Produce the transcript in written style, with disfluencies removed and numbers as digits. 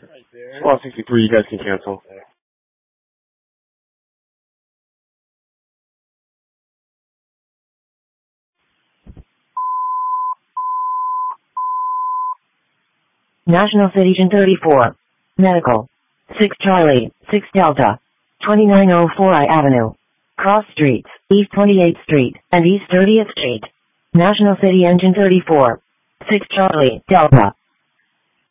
Well, 63, you guys can cancel. National City Engine 34. Medical. 6 Charlie, 6 Delta. 2904 I Avenue. Cross Streets, East 28th Street, and East 30th Street. National City Engine 34. 6 Charlie, Delta.